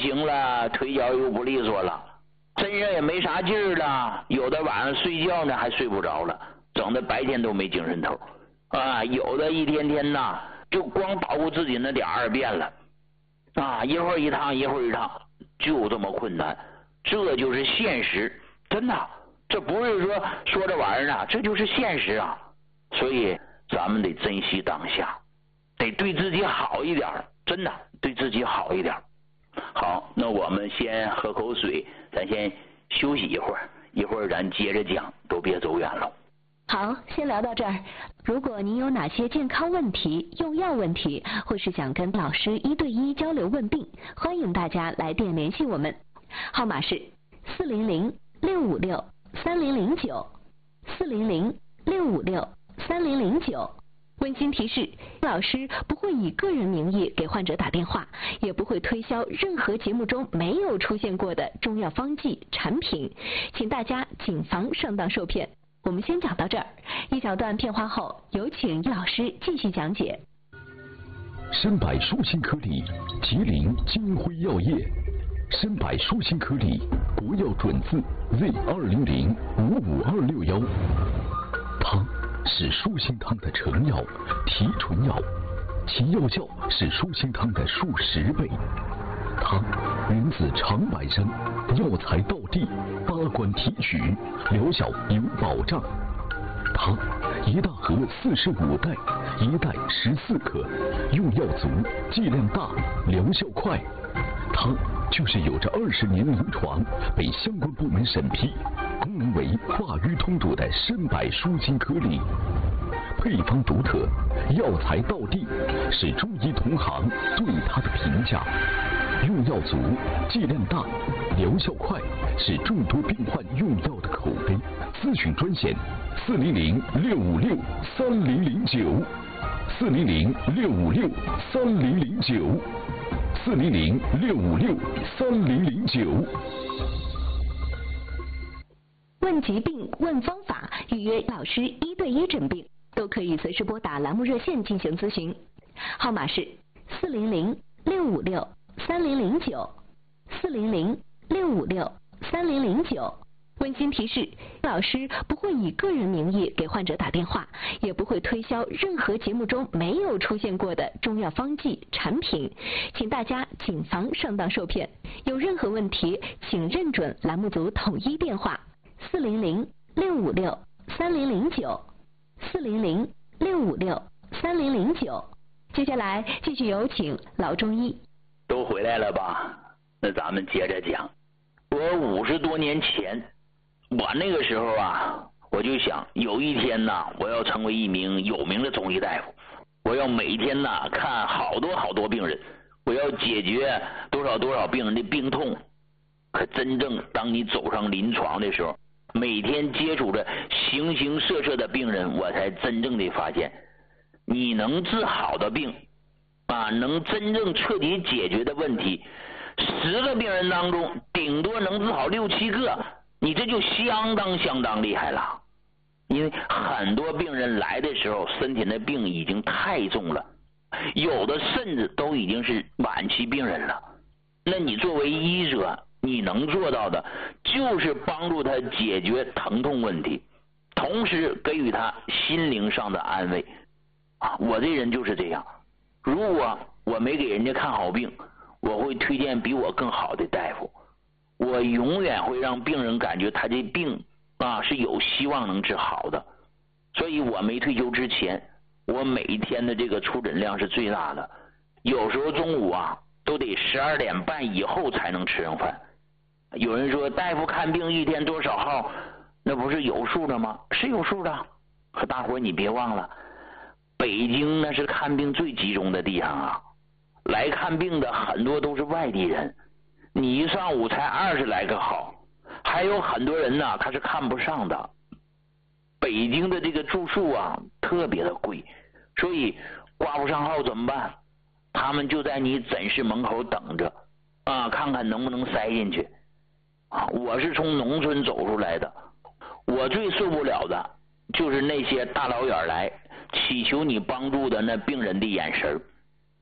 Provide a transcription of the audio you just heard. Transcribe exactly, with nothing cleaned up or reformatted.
情了，腿脚又不利索了，身上也没啥劲儿了，有的晚上睡觉呢还睡不着了，整的白天都没精神头啊，有的一天天呐就光捣鼓自己那点二便了啊，一会儿一趟一会儿一趟，就这么困难，这就是现实，真的，这不是说说着玩呢，这就是现实啊。所以咱们得珍惜当下，得对自己好一点，真的对自己好一点。好，那我们先喝口水，咱先休息一会儿，一会儿咱接着讲，都别走远了。 好，先聊到这儿。如果您有哪些健康问题、用药问题，或是想跟老师一对一交流问病，欢迎大家来电联系我们，号码是四零零六五六三零零九，四零零六五六三零零九。温馨提示，老师不会以个人名义给患者打电话，也不会推销任何节目中没有出现过的中药方剂产品，请大家谨防上当受骗。我们先讲到这儿，一小段片花后，有请老师继续讲解。 参百舒心颗粒，吉林金辉药业。参百舒心颗粒，国药准字 Z 二零零五五二六幺。它是舒心汤的成药、提纯药，其药效是舒心汤的数十倍。它源自长白山，药材到地，八关提取，疗效有保障。它一大盒四十五袋，一袋十四克，用药足，剂量大，疗效快。它就是有着二十年临床，被相关部门审批，功能为化瘀通堵的参百舒心颗粒。配方独特，药材到地，是中医同行对它的评价。用药足，剂量大，疗效快，是众多病患用药的口碑。咨询专线：四零零六五六三零零九，四零零六五六三零零九，四零零六五六三零零九。 问疾病、问方法，预约老师一对一诊病，都可以随时拨打栏目热线进行咨询，号码是四零零六五六三零零九，四零零六五六三零零九。温馨提示，老师不会以个人名义给患者打电话，也不会推销任何节目中没有出现过的中药方剂产品，请大家谨防上当受骗。有任何问题，请认准栏目组统一电话四零零六五六三零零九，四零零六五六三零零九。接下来继续有请老中医。 都回来了吧？那咱们接着讲。我五十多年前，我那个时候啊，我就想有一天呢，我要成为一名有名的中医大夫，我要每天呢看好多好多病人，我要解决多少多少病人的病痛。可真正当你走上临床的时候，每天接触着形形色色的病人，我才真正的发现，你能治好的病啊，能真正彻底解决的问题，十个病人当中顶多能治好六七个，你这就相当相当厉害了。因为很多病人来的时候，身体的病已经太重了，有的甚至都已经是晚期病人了。那你作为医者，你能做到的就是帮助他解决疼痛问题，同时给予他心灵上的安慰啊！我这人就是这样，如果我没给人家看好病，我会推荐比我更好的大夫，我永远会让病人感觉他这病啊是有希望能治好的。所以我没退休之前，我每一天的这个出诊量是最大的，有时候中午啊都得十二点半以后才能吃上饭。有人说大夫看病一天多少号，那不是有数的吗？是有数的。可大伙儿你别忘了，北京那是看病最集中的地方啊，来看病的很多都是外地人，你一上午才二十来个号，还有很多人呢他是看不上的。北京的这个住宿啊特别的贵，所以挂不上号怎么办？他们就在你诊室门口等着啊，看看能不能塞进去啊。我是从农村走出来的，我最受不了的就是那些大老远来祈求你帮助的那病人的眼神，